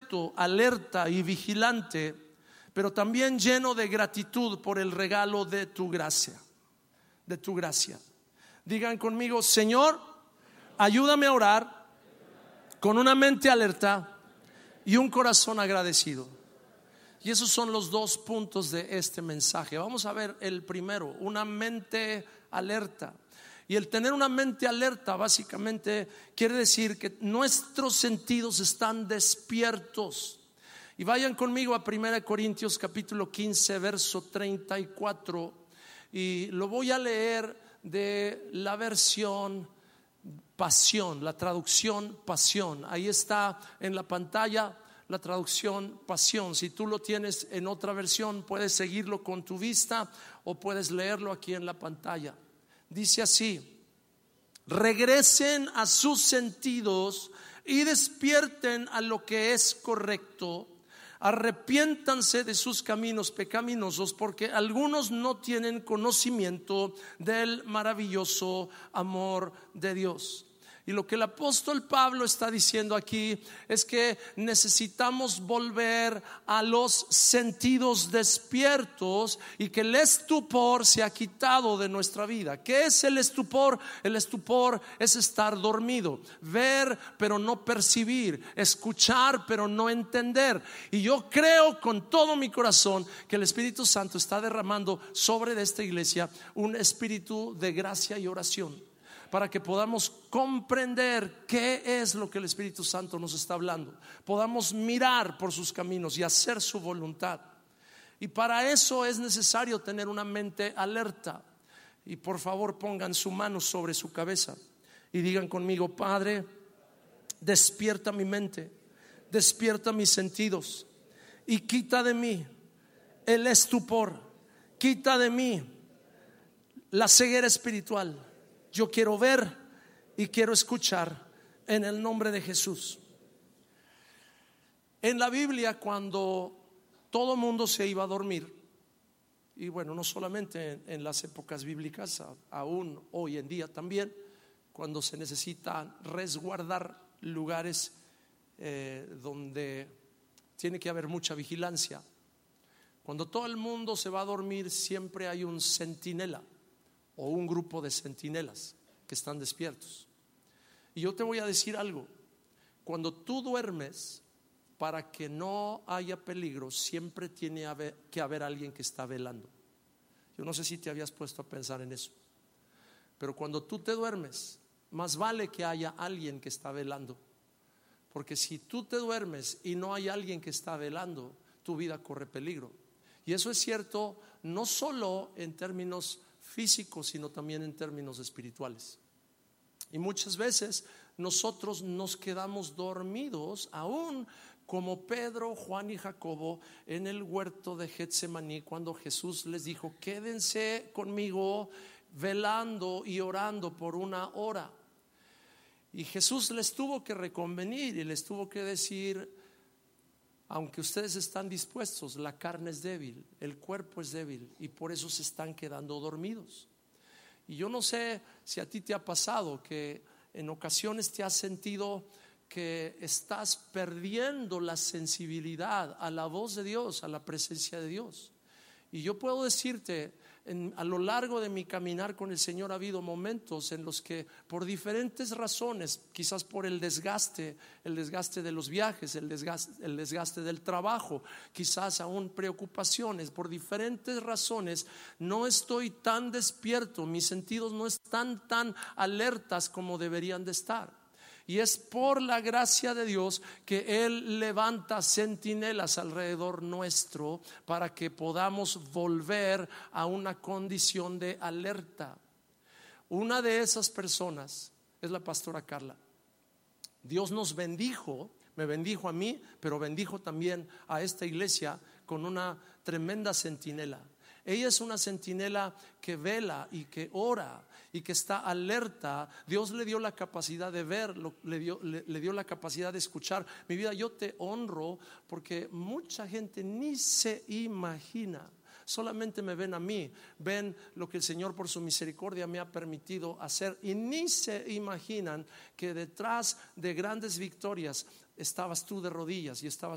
despierto, alerta y vigilante, pero también lleno de gratitud por el regalo de tu gracia, de tu gracia. Digan conmigo: Señor, ayúdame a orar con una mente alerta y un corazón agradecido. Y esos son los dos puntos de este mensaje. Vamos a ver el primero, una mente alerta. Y el tener una mente alerta básicamente quiere decir que nuestros sentidos están despiertos. Y vayan conmigo a 1 Corintios capítulo 15 verso 34. Y lo voy a leer de la versión Pasión, la traducción Pasión. Ahí está en la pantalla la traducción Pasión. Si tú lo tienes en otra versión, puedes seguirlo con tu vista o puedes leerlo aquí en la pantalla. Dice así: regresen a sus sentidos y despierten a lo que es correcto. Arrepiéntanse de sus caminos pecaminosos, porque algunos no tienen conocimiento del maravilloso amor de Dios. Y lo que el apóstol Pablo está diciendo aquí es que necesitamos volver a los sentidos despiertos y que el estupor se ha quitado de nuestra vida. ¿Qué es el estupor? El estupor es estar dormido, ver pero no percibir, escuchar pero no entender. Y yo creo con todo mi corazón que el Espíritu Santo está derramando sobre esta iglesia un espíritu de gracia y oración, para que podamos comprender qué es lo que el Espíritu Santo nos está hablando, podamos mirar por sus caminos y hacer su voluntad. Y para eso es necesario tener una mente alerta. Y por favor pongan su mano sobre su cabeza y digan conmigo: Padre, despierta mi mente, despierta mis sentidos y quita de mí el estupor, quita de mí la ceguera espiritual. Yo quiero ver y quiero escuchar en el nombre de Jesús. En la Biblia, cuando todo mundo se iba a dormir, y bueno, no solamente en las épocas bíblicas, aún hoy en día también, cuando se necesita resguardar lugares donde tiene que haber mucha vigilancia, cuando todo el mundo se va a dormir, siempre hay un centinela o un grupo de centinelas que están despiertos. Y yo te voy a decir algo: cuando tú duermes, para que no haya peligro, siempre tiene que haber alguien que está velando. Yo no sé si te habías puesto a pensar en eso, pero cuando tú te duermes, más vale que haya alguien que está velando, porque si tú te duermes y no hay alguien que está velando, tu vida corre peligro. Y eso es cierto no solo en términos físicos, sino también en términos espirituales. Y muchas veces nosotros nos quedamos dormidos, aún como Pedro, Juan y Jacobo en el huerto de Getsemaní, cuando Jesús les dijo: quédense conmigo velando y orando por 1 hora. Y Jesús les tuvo que reconvenir y les tuvo que decir: aunque ustedes están dispuestos, la carne es débil, el cuerpo es débil, y por eso se están quedando dormidos. Y yo no sé si a ti te ha pasado que en ocasiones te has sentido que estás perdiendo la sensibilidad a la voz de Dios, a la presencia de Dios. Y yo puedo decirte, a lo largo de mi caminar con el Señor ha habido momentos en los que por diferentes razones, quizás por el desgaste de los viajes, el desgaste del trabajo, quizás aún preocupaciones, por diferentes razones no estoy tan despierto, mis sentidos no están tan alertas como deberían de estar. Y es por la gracia de Dios que Él levanta centinelas alrededor nuestro para que podamos volver a una condición de alerta. Una de esas personas es la pastora Carla. Dios nos bendijo, me bendijo a mí, pero bendijo también a esta iglesia con una tremenda centinela. Ella es una centinela que vela y que ora y que está alerta. Dios le dio la capacidad de ver, le dio la capacidad de escuchar. Mi vida, yo te honro porque mucha gente ni se imagina. Solamente me ven a mí, ven lo que el Señor por su misericordia me ha permitido hacer y ni se imaginan que detrás de grandes victorias estabas tú de rodillas y estabas